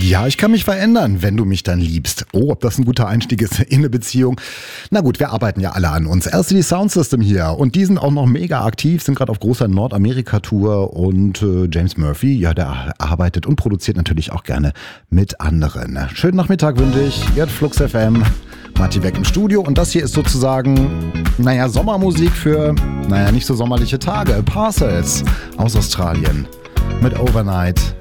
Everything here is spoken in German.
Ja, ich kann mich verändern, wenn du mich dann liebst. Oh, ob das ein guter Einstieg ist in eine Beziehung. Na gut, wir arbeiten ja alle an uns. LCD Soundsystem hier und die sind auch noch mega aktiv, sind gerade auf großer Nordamerika-Tour und James Murphy, ja, der arbeitet und produziert natürlich auch gerne mit anderen. Schönen Nachmittag wünsche ich. Ihr hört Flux FM, Martin Beck im Studio und das hier ist sozusagen, Sommermusik für, nicht so sommerliche Tage. Parcels aus Australien mit Overnight.